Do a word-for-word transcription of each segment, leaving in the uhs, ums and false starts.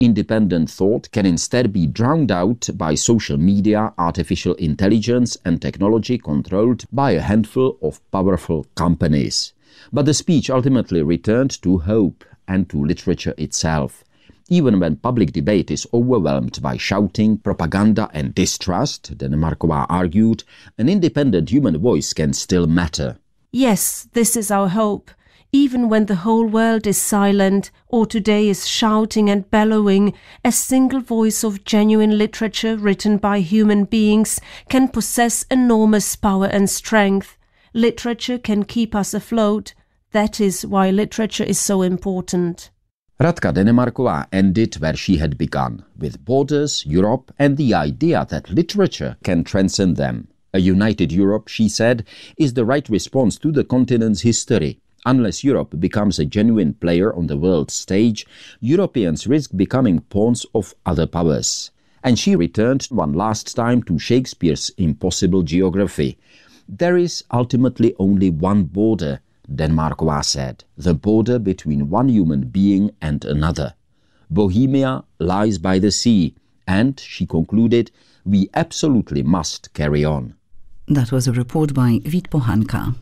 Independent thought can instead be drowned out by social media, artificial intelligence, and technology controlled by a handful of powerful companies. But the speech ultimately returned to hope and to literature itself. Even when public debate is overwhelmed by shouting, propaganda and distrust, Denemarková argued, an independent human voice can still matter. Yes, this is our hope. Even when the whole world is silent, or today is shouting and bellowing, a single voice of genuine literature written by human beings can possess enormous power and strength. Literature can keep us afloat. That is why literature is so important. Radka Denemarková ended where she had begun, with borders, Europe, and the idea that literature can transcend them. A united Europe, she said, is the right response to the continent's history. Unless Europe becomes a genuine player on the world stage, Europeans risk becoming pawns of other powers. And she returned one last time to Shakespeare's impossible geography. There is ultimately only one border, Denemarková said, the border between one human being and another. Bohemia lies by the sea, and, she concluded, we absolutely must carry on. That was a report by Vít Pohanka.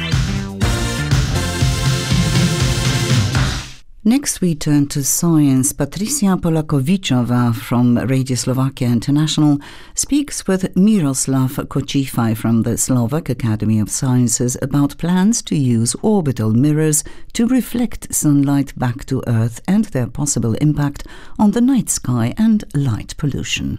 Next we turn to science. Patricia Polakovičová from Radio Slovakia International speaks with Miroslav Kočífaj from the Slovak Academy of Sciences about plans to use orbital mirrors to reflect sunlight back to Earth and their possible impact on the night sky and light pollution.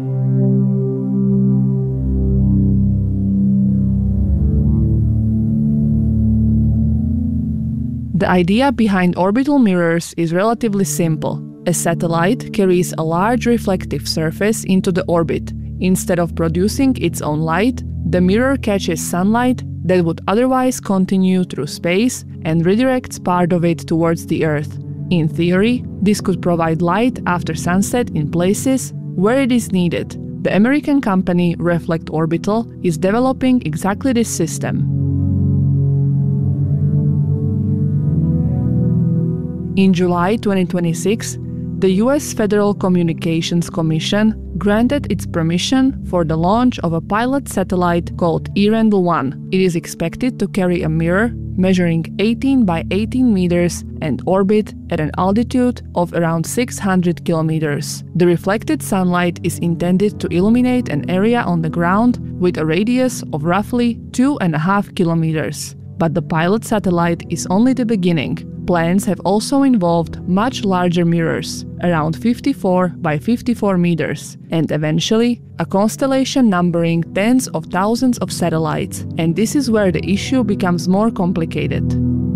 The idea behind orbital mirrors is relatively simple. A satellite carries a large reflective surface into the orbit. Instead of producing its own light, the mirror catches sunlight that would otherwise continue through space and redirects part of it towards the Earth. In theory, this could provide light after sunset in places where it is needed. The American company Reflect Orbital is developing exactly this system. In July twenty twenty-six, the U S Federal Communications Commission granted its permission for the launch of a pilot satellite called Earendel one. It is expected to carry a mirror measuring eighteen by eighteen meters and orbit at an altitude of around six hundred kilometers. The reflected sunlight is intended to illuminate an area on the ground with a radius of roughly two and a half kilometers. But the pilot satellite is only the beginning. Plans have also involved much larger mirrors, around fifty-four by fifty-four meters, and eventually a constellation numbering tens of thousands of satellites, and this is where the issue becomes more complicated.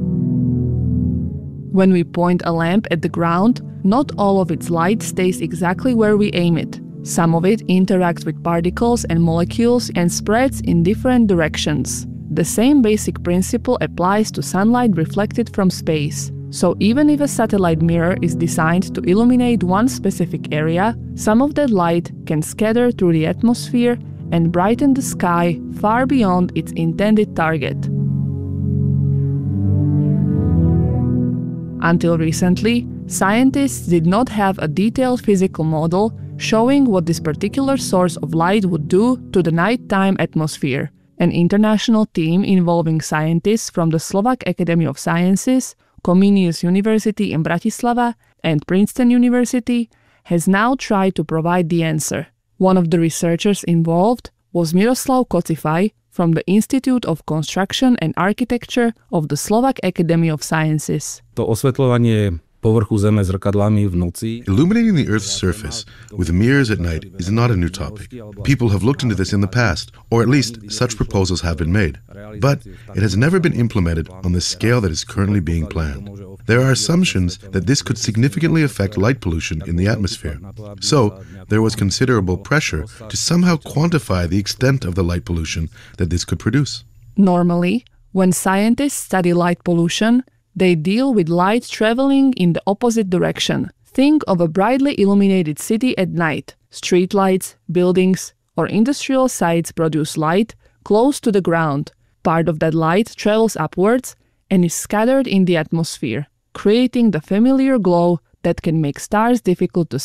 When we point a lamp at the ground, not all of its light stays exactly where we aim it. Some of it interacts with particles and molecules and spreads in different directions. The same basic principle applies to sunlight reflected from space. So even if a satellite mirror is designed to illuminate one specific area, some of that light can scatter through the atmosphere and brighten the sky far beyond its intended target. Until recently, scientists did not have a detailed physical model showing what this particular source of light would do to the nighttime atmosphere. An international team involving scientists from the Slovak Academy of Sciences, Comenius University in Bratislava, and Princeton University has now tried to provide the answer. One of the researchers involved was Miroslav Kočífaj from the Institute of Construction and Architecture of the Slovak Academy of Sciences. To osvetľovanie povrchu Zeme zrkadlami v noci. Illuminating the Earth's surface with mirrors at night is not a new topic. People have looked into this in the past, or at least such proposals have been made. But it has never been implemented on the scale that is currently being planned. There are assumptions that this could significantly affect light pollution in the atmosphere. So, there was considerable pressure to somehow quantify the extent of the light pollution that this could produce. Normally, when scientists study light pollution, they deal with light traveling in the opposite direction. Think of a brightly illuminated city at night. Streetlights, buildings, or industrial sites produce light close to the ground. Part of that light travels upwards and is scattered in the atmosphere, creating the familiar glow that can make stars difficult to